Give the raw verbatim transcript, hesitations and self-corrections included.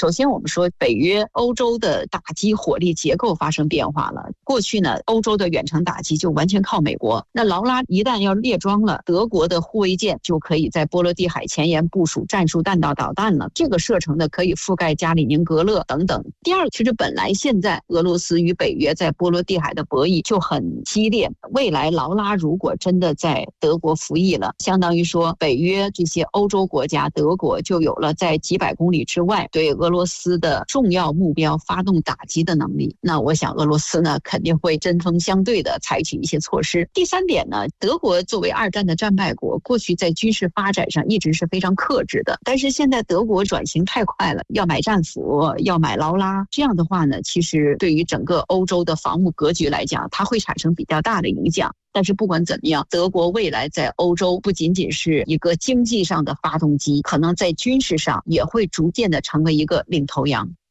首先我们说北约欧洲的打击火力结构发生变化了。过去呢，欧洲的远程打击就完全靠美国，那劳拉一旦要列装了，德国的护卫舰就可以在波罗的海前沿部署战术弹道导弹了，这个射程的可以覆盖加里宁格勒等等。第二，其实本来现在俄罗斯与北约在波罗的海的博弈就很激烈，未来劳拉如果真的在德国服役了，相当于说北约这些欧洲国家，德国就有了在几百公里之外对俄罗斯的重要目标发动打击的能力。那我想俄罗斯呢肯定会针锋相对的采取一些措施。第三点呢，德国作为二战的战败国，过去在军事发展上一直是非常克制的，但是现在德国转型太快了，要买战斧，要买劳拉，这样的话呢，其实对于整个欧洲的防务格局来讲，它会产生比较大的影响。但是不管怎么样，德国未来在欧洲不仅仅是一个经济上的发动机，可能在军事上也会逐渐的成为一个领头羊。